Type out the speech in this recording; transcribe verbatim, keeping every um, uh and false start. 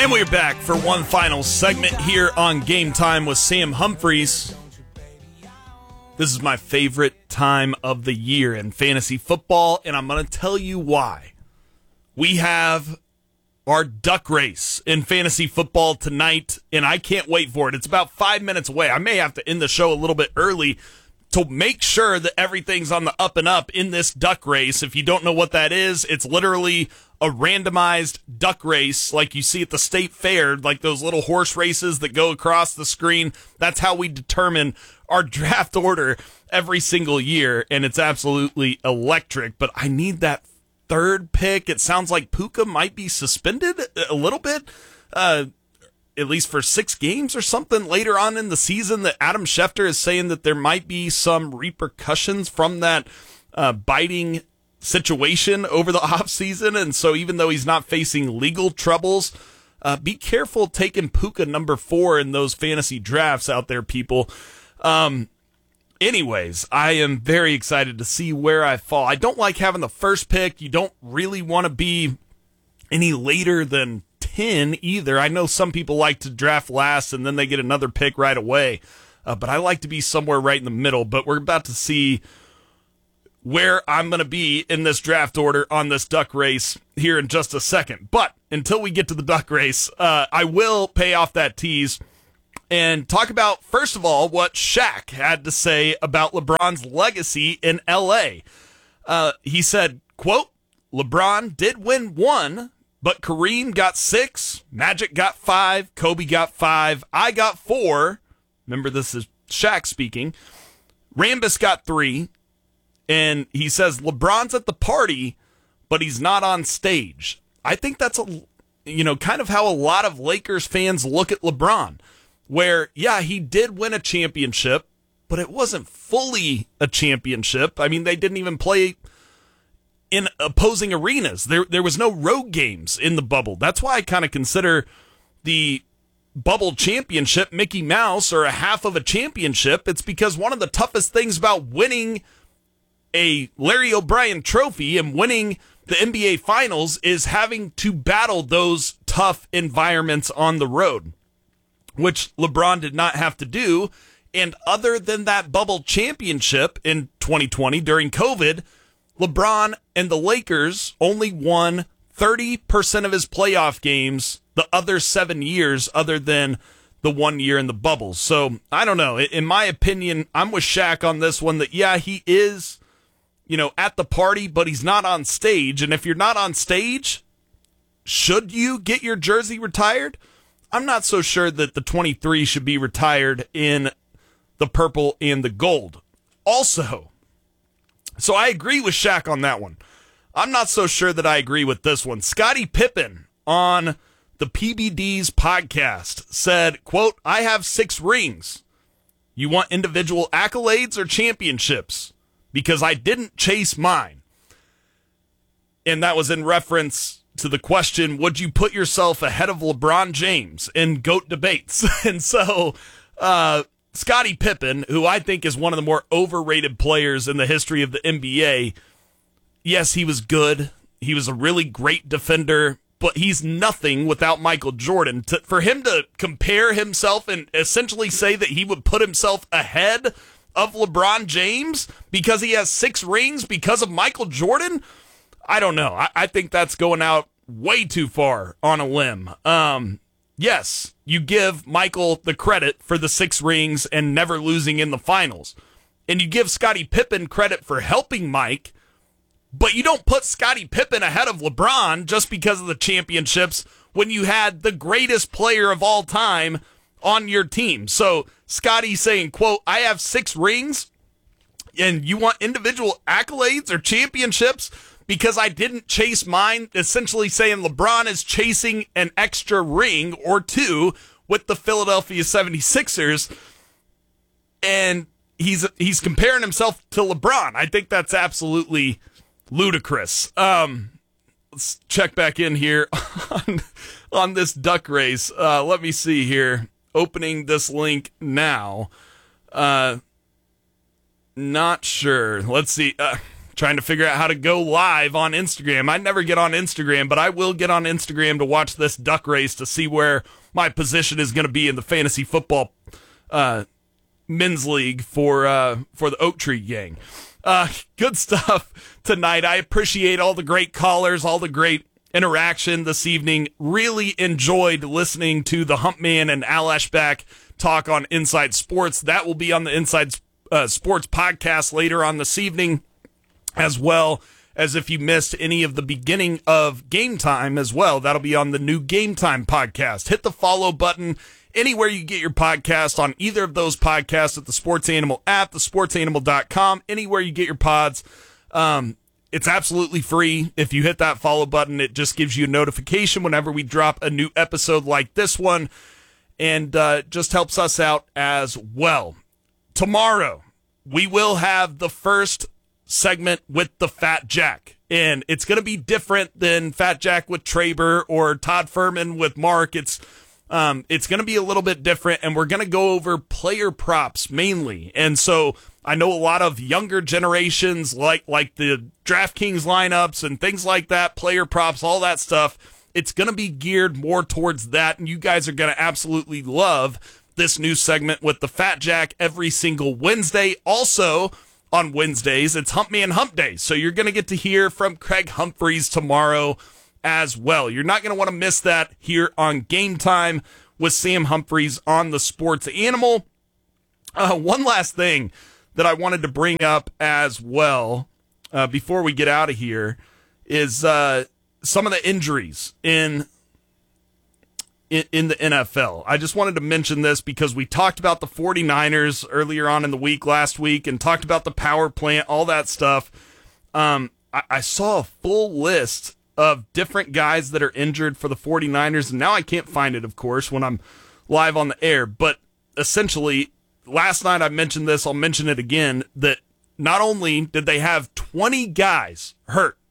And we're back for one final segment here on Game Time with Sam Humphreys. This is my favorite time of the year in fantasy football, and I'm going to tell you why. We have our duck race in fantasy football tonight, and I can't wait for it. It's about five minutes away. I may have to end the show a little bit early to make sure that everything's on the up and up in this duck race. If you don't know what that is, it's literally a randomized duck race like you see at the state fair, like those little horse races that go across the screen. That's how we determine our draft order every single year, and it's absolutely electric. But I need that third pick. It sounds like Puka might be suspended a little bit, uh, at least for six games or something later on in the season, that Adam Schefter is saying that there might be some repercussions from that uh, biting situation over the offseason. And so even though he's not facing legal troubles, uh, be careful taking Puka number four in those fantasy drafts out there, people. Um, anyways, I am very excited to see where I fall. I don't like having the first pick. You don't really want to be any later than ten either. I know some people like to draft last and then they get another pick right away, uh, but I like to be somewhere right in the middle. But we're about to see where I'm going to be in this draft order on this duck race here in just a second. But until we get to the duck race, uh, I will pay off that tease and talk about, first of all, what Shaq had to say about LeBron's legacy in L A. Uh, he said, quote, "LeBron did win one, but Kareem got six, Magic got five, Kobe got five, I got four." Remember, this is Shaq speaking. Rambus got three. And he says, LeBron's at the party, but he's not on stage. I think that's, a, you know, kind of how a lot of Lakers fans look at LeBron, where, yeah, he did win a championship, but it wasn't fully a championship. I mean, they didn't even play in opposing arenas. There, there was no road games in the bubble. That's why I kind of consider the bubble championship Mickey Mouse or a half of a championship. It's because one of the toughest things about winning a Larry O'Brien trophy and winning the N B A Finals is having to battle those tough environments on the road, which LeBron did not have to do. And other than that bubble championship in twenty twenty during COVID, LeBron and the Lakers only won thirty percent of his playoff games the other seven years other than the one year in the bubble. So I don't know. In my opinion, I'm with Shaq on this one that, yeah, he is, you know, at the party, but he's not on stage. And if you're not on stage, should you get your jersey retired? I'm not so sure that the twenty-three should be retired in the purple and the gold. Also, so I agree with Shaq on that one. I'm not so sure that I agree with this one. Scottie Pippen on the P B D's podcast said, quote, "I have six rings. You want individual accolades or championships? Because I didn't chase mine." And that was in reference to the question, would you put yourself ahead of LeBron James in GOAT debates? And so uh, Scottie Pippen, who I think is one of the more overrated players in the history of the N B A, yes, he was good. He was a really great defender, but he's nothing without Michael Jordan. To, for him to compare himself and essentially say that he would put himself ahead of LeBron James because he has six rings because of Michael Jordan, I don't know. I, I think that's going out way too far on a limb. Um, yes, you give Michael the credit for the six rings and never losing in the finals. And you give Scottie Pippen credit for helping Mike, but you don't put Scottie Pippen ahead of LeBron just because of the championships when you had the greatest player of all time on your team. So Scottie saying, quote, "I have six rings and you want individual accolades or championships because I didn't chase mine," essentially saying LeBron is chasing an extra ring or two with the Philadelphia seventy-sixers, and he's he's comparing himself to LeBron. I think that's absolutely ludicrous. Um, let's check back in here on, on this duck race. Uh, let me see here. Opening this link now. Uh, not sure. Let's see. Uh, trying to figure out how to go live on Instagram. I never get on Instagram, but I will get on Instagram to watch this duck race to see where my position is going to be in the fantasy football uh, men's league for uh, for the Oak Tree Gang. Uh, good stuff tonight. I appreciate all the great callers, all the great interaction this evening. Really enjoyed listening to the Humpman and Al Eschbach talk on Inside Sports. That will be on the Inside uh, Sports podcast later on this evening, as well as if you missed any of the beginning of Game Time as well. That'll be on the new Game Time podcast. Hit the follow button anywhere you get your podcast, on either of those podcasts, at the Sports Animal app, the sports animal dot com, anywhere you get your pods. Um, it's absolutely free. If you hit that follow button, it just gives you a notification whenever we drop a new episode like this one, and uh, just helps us out as well. Tomorrow, we will have the first segment with the Fat Jack, and it's going to be different than Fat Jack with Traber or Todd Furman with Mark. It's Um, it's going to be a little bit different, and we're going to go over player props mainly. And so I know a lot of younger generations like like the DraftKings lineups and things like that, player props, all that stuff. It's going to be geared more towards that, and you guys are going to absolutely love this new segment with the Fat Jack every single Wednesday. Also, on Wednesdays, it's Humpman Hump Day, so you're going to get to hear from Craig Humphreys tomorrow as well. You're not going to want to miss that here on Game Time with Sam Humphreys on the Sports Animal. Uh, one last thing that I wanted to bring up as well uh, before we get out of here is uh, some of the injuries in, in in the N F L. I just wanted to mention this because we talked about the 49ers earlier on in the week last week and talked about the power plant, all that stuff. Um, I, I saw a full list of different guys that are injured for the 49ers, and now I can't find it, of course, when I'm live on the air, but essentially, last night I mentioned this, I'll mention it again, that not only did they have twenty guys hurt